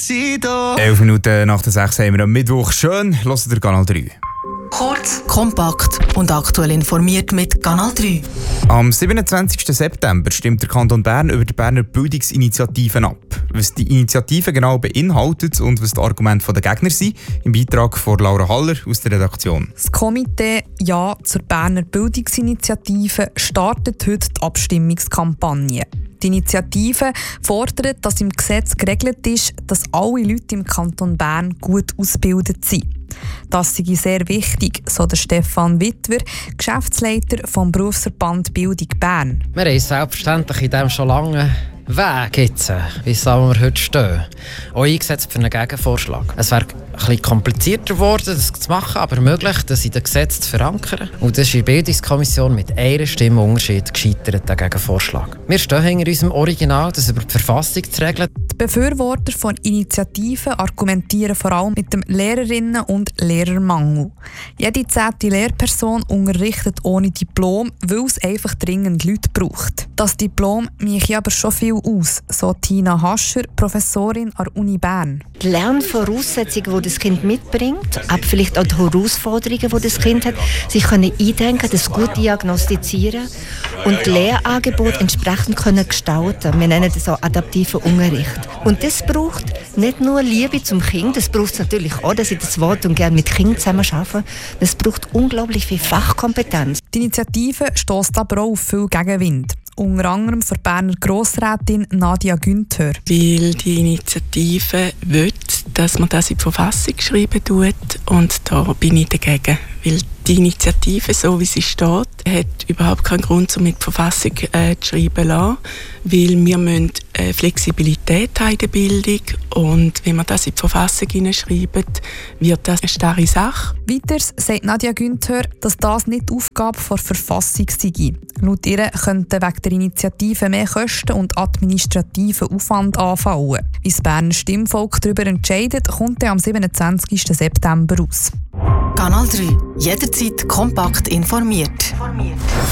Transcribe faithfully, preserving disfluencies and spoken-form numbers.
Despacito. Elf Minuten nach der sechs haben wir am Mittwoch. Schön, hört ihr Kanal drei. Kurz, kompakt und aktuell informiert mit Kanal drei. Am siebenundzwanzigsten September stimmt der Kanton Bern über die Berner Bildungsinitiativen ab. Was die Initiative genau beinhaltet und was die Argumente der Gegner sind, im Beitrag von Laura Haller aus der Redaktion. Das Komitee Ja zur Berner Bildungsinitiative startet heute die Abstimmungskampagne. Die Initiative fordert, dass im Gesetz geregelt ist, dass alle Leute im Kanton Bern gut ausgebildet sind. Das sei sehr wichtig, so der Stefan Wittwer, Geschäftsleiter vom Berufsverband Bildung Bern. Wir haben selbstverständlich in diesem schon lange Weg jetzt, wie wir heute stehen, auch eingesetzt für einen Gegenvorschlag. Es wäre ein bisschen komplizierter geworden, das zu machen, aber möglich, das in den Gesetzen zu verankern. Und das ist in der Bildungskommission mit einer Stimme Unterschied gescheitert, der Gegenvorschlag. Wir stehen hinter unserem Original, das über die Verfassung zu regeln. Die Befürworter von Initiativen argumentieren vor allem mit dem Lehrerinnen- und Lehrermangel. Jede zehnte Lehrperson unterrichtet ohne Diplom, weil es einfach dringend Leute braucht. Das Diplom mache aber schon viel aus, so Tina Hascher, Professorin an der Uni Bern. Die Lernvoraussetzungen, die das Kind mitbringt, aber vielleicht auch die Herausforderungen, die das Kind hat, sich können eindenken, das gut diagnostizieren und Lehrangebote entsprechend können gestalten. Wir nennen das auch adaptiven Unterricht. Und das braucht nicht nur Liebe zum Kind, das braucht es natürlich auch, dass ich das Wort und gerne mit Kindern zusammen arbeite. Das braucht unglaublich viel Fachkompetenz. Die Initiative stösst aber auch auf viel Gegenwind. Unter anderem für Berner Grossrätin Nadia Günther. Weil die Initiative will, dass man das in die Verfassung schreiben tut, und da bin ich dagegen. Weil die Initiative, so wie sie steht, hat überhaupt keinen Grund, um mit der Verfassung äh, zu schreiben lassen, weil wir müssen äh, Flexibilität haben in der Bildung, und wenn wir das in die Verfassung hineinschreiben, wird das eine starre Sache. Weiters sagt Nadia Günther, dass das nicht die Aufgabe der Verfassung sei. Laut ihr könnten wegen der Initiative mehr Kosten und administrativen Aufwand anfallen. Wie das Berner Stimmvolk darüber entscheidet, kommt am siebenundzwanzigsten September raus. Kanal drei. Jederzeit kompakt informiert.